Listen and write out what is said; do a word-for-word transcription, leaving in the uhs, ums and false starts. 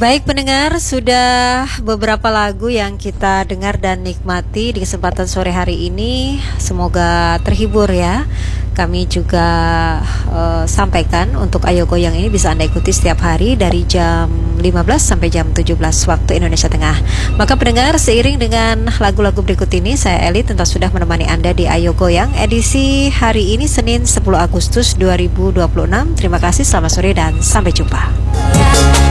Baik pendengar, sudah beberapa lagu yang kita dengar dan nikmati di kesempatan sore hari ini. Semoga terhibur ya. Kami juga uh, sampaikan untuk Ayo Goyang ini bisa Anda ikuti setiap hari dari jam lima belas sampai jam tujuh belas waktu Indonesia Tengah. Maka pendengar, seiring dengan lagu-lagu berikut ini, saya Eli tentu sudah menemani Anda di Ayo Goyang edisi hari ini Senin sepuluh Agustus dua ribu dua puluh enam. Terima kasih, selamat sore dan sampai jumpa.